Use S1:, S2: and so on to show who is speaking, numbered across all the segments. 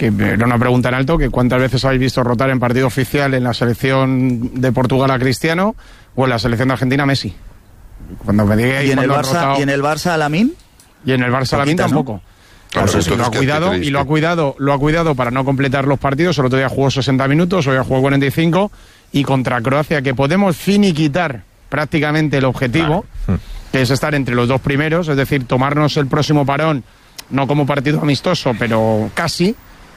S1: que era una pregunta en alto, que cuántas veces habéis visto rotar en partido oficial en la selección de Portugal a Cristiano o en la selección de Argentina a Messi. Cuando me digáis,
S2: ¿Y en el Barça a Lamine?
S1: Y en el Barça a Lamine tampoco.
S3: Claro,
S1: lo ha cuidado para no completar los partidos. El otro día jugó 60 minutos, hoy ha jugado 45, y contra Croacia, que podemos finiquitar prácticamente el objetivo, que es estar entre los dos primeros, es decir, tomarnos el próximo parón, no como partido amistoso, pero casi.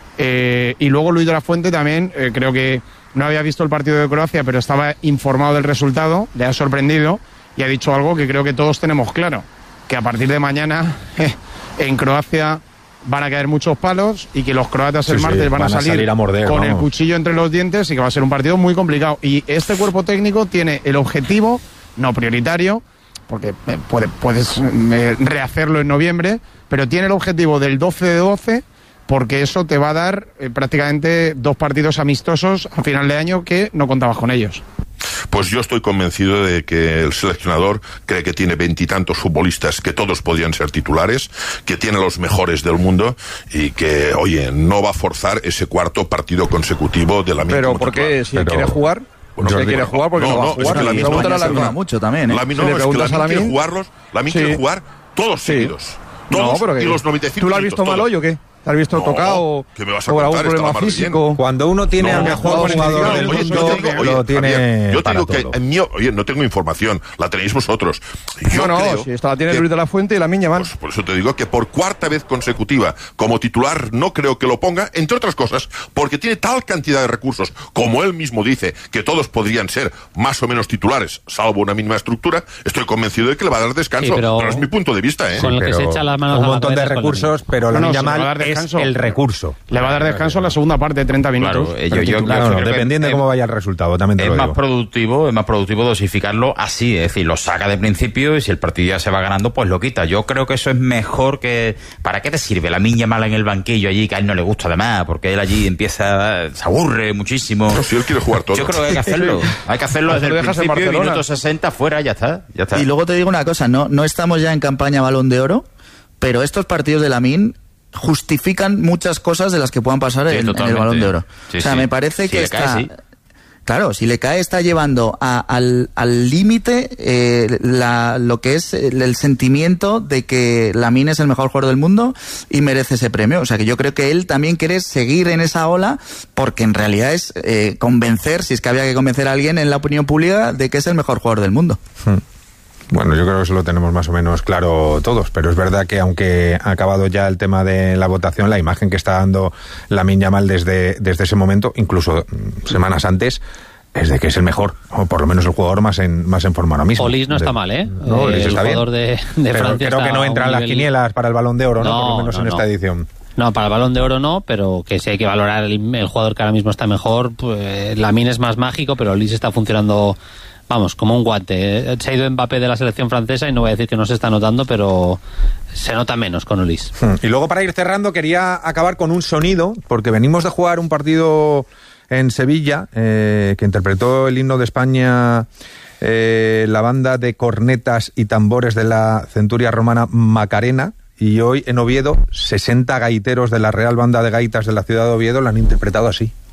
S1: Y luego Luis de la Fuente también, creo que no había visto el partido de Croacia, pero estaba informado del resultado, le ha sorprendido y ha dicho algo que creo que todos tenemos claro, que a partir de mañana en Croacia van a caer muchos palos y que los croatas el martes van a salir
S4: a morder,
S1: con el cuchillo entre los dientes y que va a ser un partido muy complicado. Y este cuerpo técnico tiene el objetivo, no prioritario, porque puedes rehacerlo en noviembre, pero tiene el objetivo del 12 de 12, porque eso te va a dar prácticamente 2 partidos amistosos a final de año que no contabas con ellos.
S3: Pues yo estoy convencido de que el seleccionador cree que tiene 20 y tantos futbolistas que todos podrían ser titulares, que tiene los mejores del mundo y que, oye, no va a forzar ese cuarto partido consecutivo de Lamine.
S5: Pero ¿por qué? Si él quiere jugar...
S3: Bueno,
S5: si quiere jugar, porque no va a jugar.
S3: Es que Lamine
S2: mucho también,
S3: Lamine quiere jugarlos, Lamine quiere jugar todos seguidos. Todos, y los 95.
S5: ¿Tú lo has visto mal hoy o qué? ¿Te has visto tocado?
S3: ¿Qué me vas a
S5: o
S3: contar?
S5: algún problema físico?
S4: Cuando uno tiene al mejor jugador del mundo, lo tiene.
S3: Yo te digo que oye, no tengo información, la tenéis vosotros. Yo creo
S5: si esta la tiene Luis de la Fuente y Lamine Yamal.
S3: Pues por eso te digo que por cuarta vez consecutiva, como titular, no creo que lo ponga, entre otras cosas, porque tiene tal cantidad de recursos, como él mismo dice, que todos podrían ser más o menos titulares, salvo una mínima estructura. Estoy convencido de que le va a dar descanso, pero es mi punto de vista,
S6: con el que se echa las manos
S4: un montón de recursos, pero Lamine Yamal es el recurso.
S1: Le va a dar descanso en la segunda parte de 30 minutos.
S4: Claro, dependiendo de cómo vaya el resultado, también te lo digo.
S7: Es más productivo dosificarlo así, es decir, lo saca de principio y si el partido ya se va ganando, pues lo quita. Yo creo que eso es mejor que... ¿Para qué te sirve Lamine Yamal en el banquillo allí, que a él no le gusta además? Porque él allí se aburre muchísimo.
S3: No, si él quiere jugar todo.
S7: Yo creo que hay que hacerlo. Hay que hacerlo desde el principio, minuto 60 fuera, ya está.
S2: Y luego te digo una cosa, no estamos ya en campaña Balón de Oro, pero estos partidos de Lamine justifican muchas cosas de las que puan pasar en el Balón de Oro. Me parece que está... Claro, si le cae está llevando al límite lo que es el sentimiento de que Lamine es el mejor jugador del mundo y merece ese premio. O sea que yo creo que él también quiere seguir en esa ola porque en realidad es convencer, si es que había que convencer a alguien en la opinión pública de que es el mejor jugador del mundo.
S4: Bueno, yo creo que eso lo tenemos más o menos claro todos, pero es verdad que aunque ha acabado ya el tema de la votación, la imagen que está dando Lamine Yamal desde ese momento, incluso semanas antes, es de que es el mejor, o por lo menos el jugador más en forma ahora mismo.
S6: Olis no está mal, ¿eh?
S4: No, Olis está
S6: jugador
S4: bien.
S6: de
S4: pero
S6: Francia
S4: creo que no entran las quinielas para el Balón de Oro, ¿no? Por lo menos en esta edición.
S6: No, para el Balón de Oro no, pero que si hay que valorar el jugador que ahora mismo está mejor, pues Lamine es más mágico, pero Olis está funcionando... Vamos, como un guante. Se ha ido Mbappé de la selección francesa y no voy a decir que no se está notando, pero se nota menos con Olis.
S4: Y luego para ir cerrando quería acabar con un sonido, porque venimos de jugar un partido en Sevilla que interpretó el himno de España la banda de cornetas y tambores de la centuria romana Macarena, y hoy en Oviedo 60 gaiteros de la Real Banda de Gaitas de la ciudad de Oviedo la han interpretado así.